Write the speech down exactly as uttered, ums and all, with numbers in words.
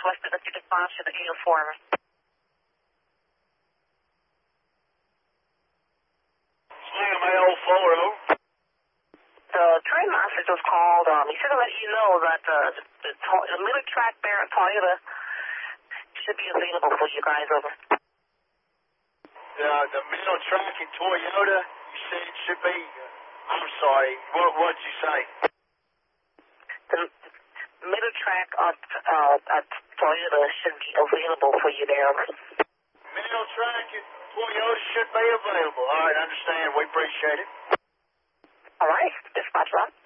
requested that you dispatch to the uniform. Slam L four oh. The train master just called. Um, he said to let you know that uh, the, the, the middle track there at Toyota should be available for you guys. Over. The, the middle track in Toyota, you said it should be. I'm sorry, what what'd you say? The middle track at, uh, at Toyota should be available for you there. Middle track at Toyota should be available. All right, understand. We appreciate it. All right, dispatch, Rob.